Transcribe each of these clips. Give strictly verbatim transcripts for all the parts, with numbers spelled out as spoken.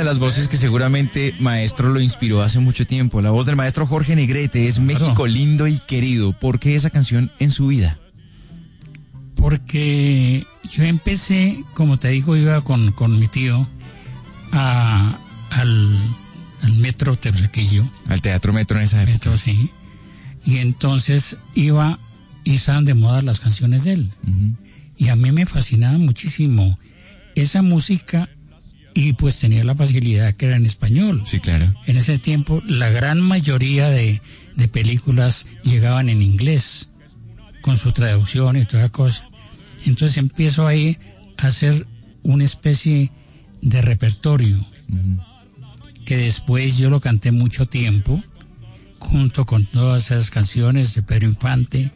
las voces que seguramente maestro lo inspiró hace mucho tiempo. La voz del maestro Jorge Negrete es México lindo y querido. ¿Por qué esa canción en su vida? Porque yo empecé, como te digo, iba con, con mi tío a, al, al Metro Teplequillo. Al Teatro Metro en esa época. Metro, sí. Y entonces iba y estaban de moda las canciones de él. Uh-huh. Y a mí me fascinaba muchísimo esa música y pues tenía la facilidad que era en español. Sí, claro. En ese tiempo la gran mayoría de, de películas llegaban en inglés, con su traducción y toda cosa. Entonces empiezo ahí a hacer una especie de repertorio, uh-huh, que después yo lo canté mucho tiempo, junto con todas esas canciones de Pedro Infante,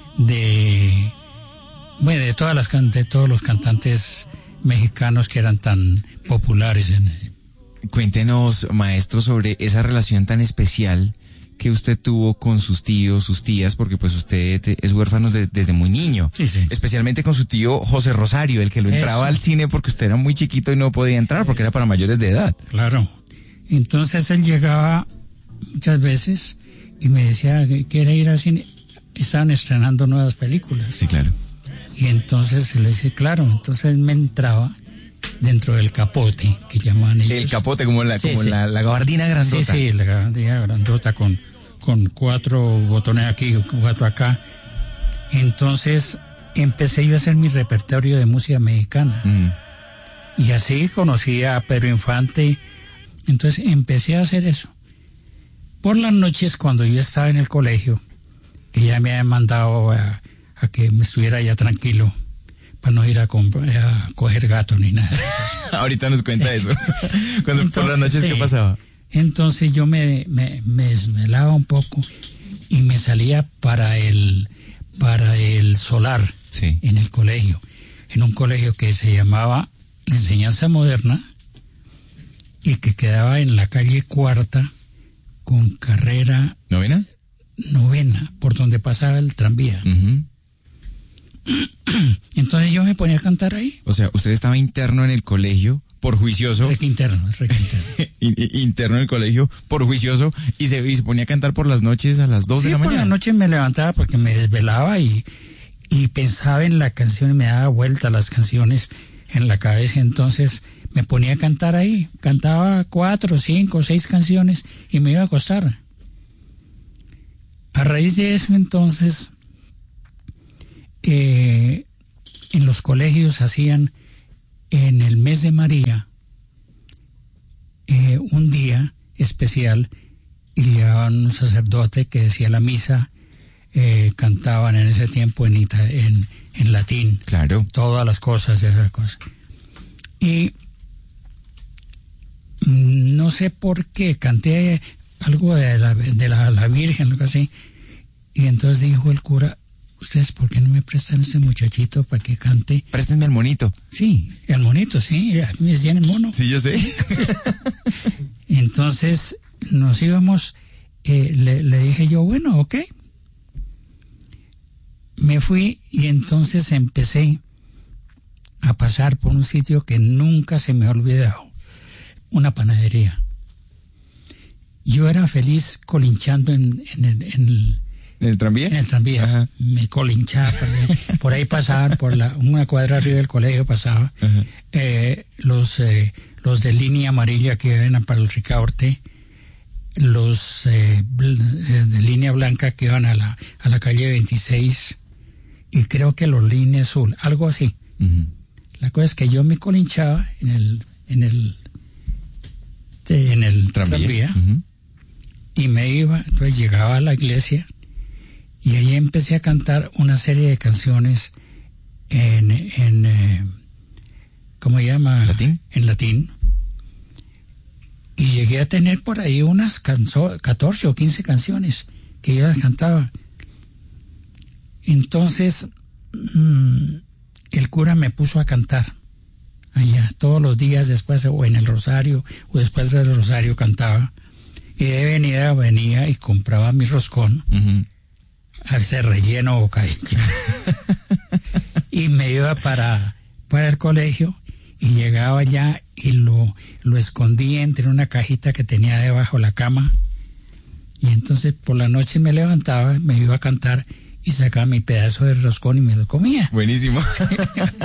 de, bueno, de todas las de todos los cantantes mexicanos que eran tan populares. En... Cuéntenos, maestro, sobre esa relación tan especial que usted tuvo con sus tíos, sus tías, porque pues usted es huérfano de, desde muy niño. Sí, sí. Especialmente con su tío José Rosario, el que lo entraba Eso. al cine porque usted era muy chiquito y no podía entrar porque era para mayores de edad. Claro. Entonces él llegaba muchas veces y me decía que quiere ir al cine. Estaban estrenando nuevas películas. Sí, claro. Y entonces le decía, claro, entonces me entraba dentro del capote, que llamaban ellos. El capote, como la, sí, como sí. la, la gabardina grandota. Sí, sí, la gabardina grandota con, con cuatro botones aquí, cuatro acá. Entonces empecé yo a hacer mi repertorio de música mexicana. Mm. Y así conocí a Pedro Infante. Entonces empecé a hacer eso. Por las noches, cuando yo estaba en el colegio, que ya me habían mandado a, a que me estuviera ya tranquilo, para no ir a, a coger gatos ni nada. Ahorita nos cuenta sí. eso. Cuando entonces, por las noches, sí. ¿qué pasaba? Entonces yo me, me, me desvelaba un poco y me salía para el, para el solar, sí. en el colegio, en un colegio que se llamaba La Enseñanza Moderna y que quedaba en la calle Cuarta con carrera... ¿Novena? Novena, por donde pasaba el tranvía. Uh-huh. Entonces yo me ponía a cantar ahí. O sea, usted estaba interno en el colegio por juicioso. Reque interno, reque interno. interno en el colegio por juicioso y se, y se ponía a cantar por las noches a las dos sí, de la mañana. Sí, por la noche me levantaba porque me desvelaba y, y pensaba en la canción y me daba vuelta las canciones en la cabeza. Entonces me ponía a cantar ahí. Cantaba cuatro, cinco, seis canciones y me iba a acostar. A raíz de eso, entonces, eh, en los colegios hacían en el mes de María eh, un día especial y llevaban un sacerdote que decía la misa, eh, cantaban en ese tiempo en, ita- en, en latín, claro, todas las cosas, esas cosas. Y no sé por qué canté algo de la, de la, la Virgen, algo así, y entonces dijo el cura, ¿ustedes por qué no me prestan a ese muchachito para que cante? Préstenme el monito. Sí, el monito, sí, me decían el mono. Sí, yo sé. Entonces nos íbamos, eh, le, le dije yo, bueno, ok. Me fui y entonces empecé a pasar por un sitio que nunca se me ha olvidado, una panadería. Yo era feliz colinchando en, en, el, en, el, ¿En el tranvía? En el tranvía. Ajá. Me colinchaba, por, por ahí pasaban, por la, una cuadra arriba del colegio pasaba, eh, los, eh, los de línea amarilla que iban para el Ricaurte, los eh, de línea blanca que iban a la, a la calle veintiséis, y creo que los línea azul, algo así. Uh-huh. La cosa es que yo me colinchaba en el, en el, de, en el tranvía, tranvía uh-huh. y me iba, entonces llegaba a la iglesia y ahí empecé a cantar una serie de canciones en, en eh, ¿cómo se llama? ¿Latín? En latín. Y llegué a tener por ahí unas canso- catorce o quince canciones que yo las cantaba. Entonces, mmm, el cura me puso a cantar allá todos los días después, o en el rosario, o después del rosario cantaba. Y de venida venía y compraba mi roscón, uh-huh. a veces relleno o bocadillo. Y me iba para, para el colegio y llegaba allá y lo, lo escondí entre una cajita que tenía debajo de la cama. Y entonces por la noche me levantaba, me iba a cantar y sacaba mi pedazo de roscón y me lo comía. Buenísimo.